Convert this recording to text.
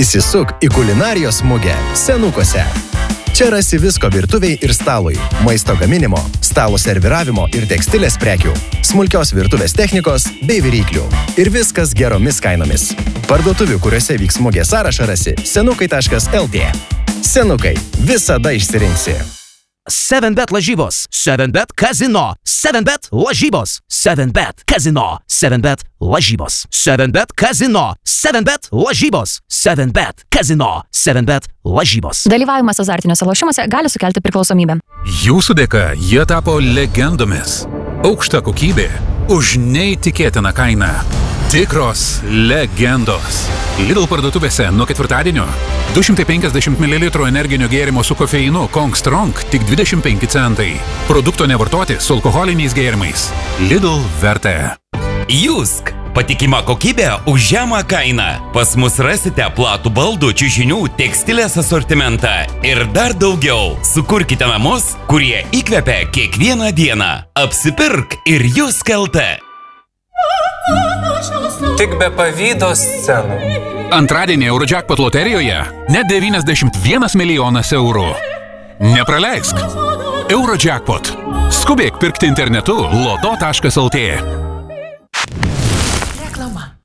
Įsisuk į kulinarijos mugę Senukose. Čia rasi visko virtuviai ir stalui, maisto gaminimo, stalo serviravimo ir tekstilės prekių, smulkios virtuvės technikos bei viryklių. Ir viskas geromis kainomis. Parduotuvių, kuriuose vyks mugė sąrašą rasi senukai.lt. Senukai. Visada išsirinksi. 7bet lažybos, 7bet kazino, 7bet lažybos, 7bet kazino, 7bet lažybos, 7bet kazino, 7bet lažybos, 7bet kazino, 7bet lažybos. Dalyvavimas azartiniuose lošimuose gali sukelti priklausomybę. Jūsų dėka jie tapo legendomis. Aukšta kokybė už neįtikėtiną kainą. Tikros legendos. Lidl parduotuvėse nuo ketvirtadienio 250 ml energinio gėrimo su kofeinu Kong Strong tik 25 centai. Produkto nevartoti su alkoholiniais gėrimais. Lidl verta. Jusk. Patikima kokybė už žemą kainą. Pas mus rasite platų baldų, čiužinių, tekstilės asortimentą ir dar daugiau. Sukurkite namus, kurie įkvepia kiekvieną dieną. Apsipirk ir Jusk LT. Tik be pavydo scenų. Antradienį Eurojackpot loterijoje net 91 milijonas eurų. Nepraleisk. Eurojackpot. Skubėk pirkti internetu loto.lt.